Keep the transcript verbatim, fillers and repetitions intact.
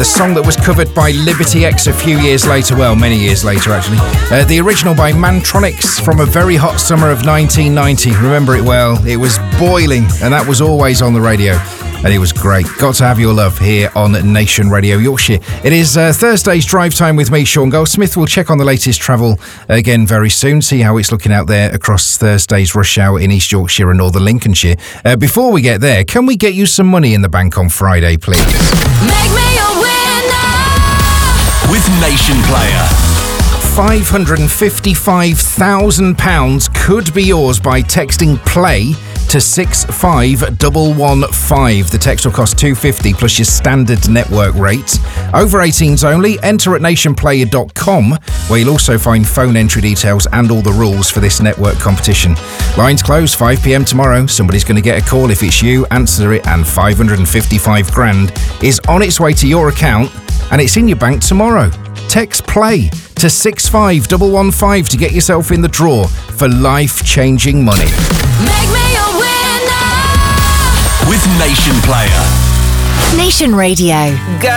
the song that was covered by Liberty X a few years later, well, many years later actually. Uh, the original by Mantronix from a very hot summer of nineteen ninety. Remember it well. It was boiling, and that was always on the radio. And it was great. Got to Have Your Love here on Nation Radio Yorkshire. It is uh, Thursday's drive time with me, Sean Goldsmith. We'll check on the latest travel again very soon, see how it's looking out there across Thursday's rush hour in East Yorkshire and Northern Lincolnshire. Uh, before we get there, can we get you some money in the bank on Friday, please? Make me a winner with Nation Player. five hundred fifty-five thousand pounds could be yours by texting PLAY to six five one one five. The text will cost two pounds fifty plus your standard network rate. Over eighteens only. Enter at nationplayer dot com, where you'll also find phone entry details and all the rules for this network competition. Lines close five p.m. tomorrow. Somebody's going to get a call. If it's you, answer it, and five hundred fifty-five grand is on its way to your account, and it's in your bank tomorrow. Text PLAY to six five one one five to get yourself in the draw for life-changing money. Make me a winner with Nation Player. Nation Radio.